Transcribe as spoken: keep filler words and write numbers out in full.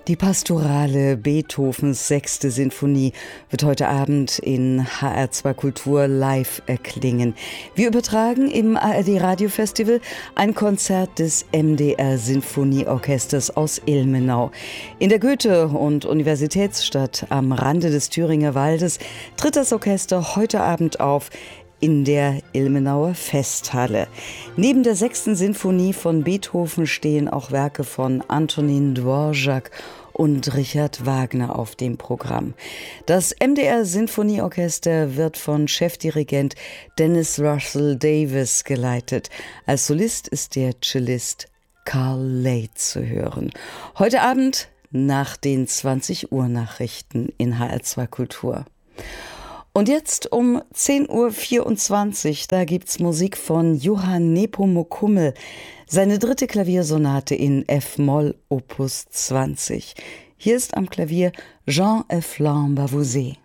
Die Pastorale Beethovens sechste Sinfonie wird heute Abend in H R zwei Kultur live erklingen. Wir übertragen im A R D Radiofestival ein Konzert des M D R Sinfonieorchesters aus Ilmenau. In der Goethe- und Universitätsstadt am Rande des Thüringer Waldes tritt das Orchester heute Abend auf in der Ilmenauer Festhalle. Neben der sechsten Sinfonie von Beethoven stehen auch Werke von Antonin Dvorak und Richard Wagner auf dem Programm. Das M D R Sinfonieorchester wird von Chefdirigent Dennis Russell Davis geleitet. Als Solist ist der Cellist Carl Late zu hören. Heute Abend nach den zwanzig Uhr Nachrichten in H R zwei Kultur. Und jetzt um zehn Uhr vierundzwanzig, da gibt's Musik von Johann Nepomuk Hummel, seine dritte Klaviersonate in F-Moll Opus zwanzig. Hier ist am Klavier Jean F. Lambavouset.